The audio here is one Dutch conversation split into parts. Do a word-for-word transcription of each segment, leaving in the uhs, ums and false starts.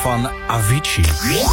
van Avicii.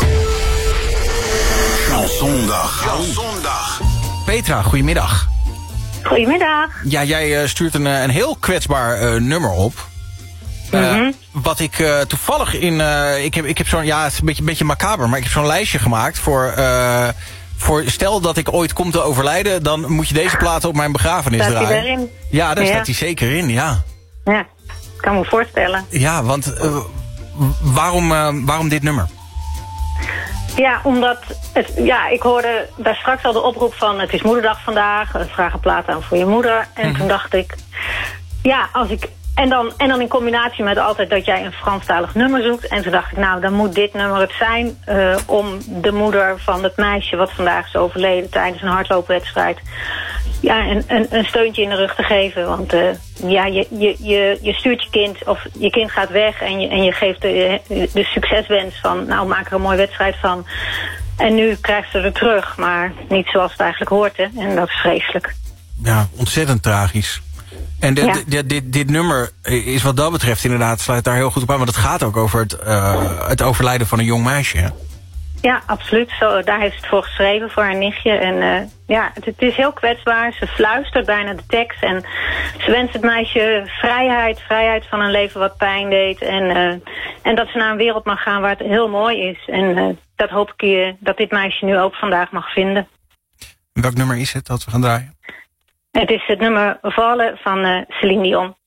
Chansondag. Chansondag. Petra, goedemiddag. Goedemiddag. Ja, jij uh, stuurt een, een heel kwetsbaar uh, nummer op. Uh, mm-hmm. Wat ik uh, toevallig in... Uh, ik heb, ik heb zo'n... Ja, het is een beetje, een beetje macaber, maar ik heb zo'n lijstje gemaakt voor... Uh, voor stel dat ik ooit kom te overlijden, dan moet je deze platen op mijn begrafenis staat draaien. Staat hij erin? Ja, daar ja. staat hij zeker in, ja. Ja, ik kan me voorstellen. Ja, want uh, waarom, uh, waarom dit nummer? Ja, omdat... Het, ja, ik hoorde daar straks al de oproep van... het is moederdag vandaag, vraag een plaat aan voor je moeder. En mm-hmm. toen dacht ik... Ja, als ik... En dan, en dan in combinatie met altijd dat jij een Franstalig nummer zoekt. En toen dacht ik, nou, dan moet dit nummer het zijn... Uh, om de moeder van het meisje wat vandaag is overleden... tijdens een hardloopwedstrijd... ja, een, een, een steuntje in de rug te geven. Want uh, ja, je, je, je, je stuurt je kind... of je kind gaat weg en je, en je geeft de, de succeswens van... nou, maak er een mooie wedstrijd van. En nu krijgt ze er terug, maar niet zoals het eigenlijk hoort. Hè? En dat is vreselijk. Ja, ontzettend tragisch. En dit, ja. dit, dit, dit nummer is wat dat betreft inderdaad, sluit daar heel goed op aan. Want het gaat ook over het, uh, het overlijden van een jong meisje. Hè? Ja, absoluut. Zo, daar heeft ze het voor geschreven, voor haar nichtje. En uh, ja, het, het is heel kwetsbaar. Ze fluistert bijna de tekst. En ze wenst het meisje vrijheid. Vrijheid van een leven wat pijn deed. En, uh, en dat ze naar een wereld mag gaan waar het heel mooi is. En uh, dat hoop ik uh, dat dit meisje nu ook vandaag mag vinden. Welk nummer is het dat we gaan draaien? Het is het nummer Vallen van uh, Céline Dion.